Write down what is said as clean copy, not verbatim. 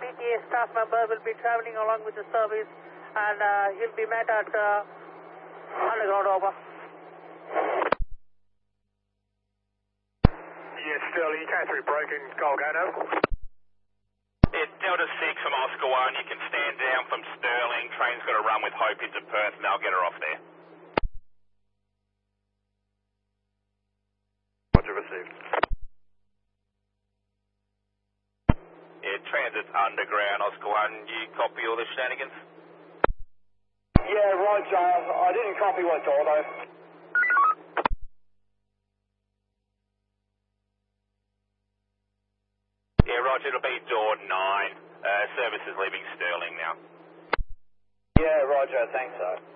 DTA staff member will be travelling along with the service, and he'll be met at underground. Over. Yes, Sterling, you came through broken Golgano. It's Delta 6 from Oscar 1. You can stand down from Sterling. Train's got to run with Hope into Perth, and they'll get her off there. Roger, received. Yeah, Transit's underground, Oscar 1. You copy all the shenanigans? Yeah, Roger. I didn't copy what door, though. Yeah, Roger, it'll be door 9. Service is leaving Sterling now. Yeah, Roger, I think so.